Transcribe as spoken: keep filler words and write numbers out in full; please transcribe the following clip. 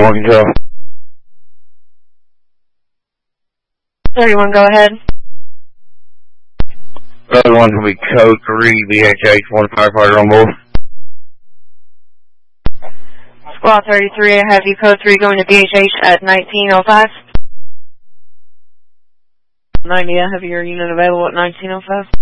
thirty-one, control. thirty-one, go ahead. thirty-one will be code three, B H H, one firefighter on board. Squad thirty-three, I have you code three going to B H H at nineteen oh five. ninety, I have your unit available at nineteen oh five.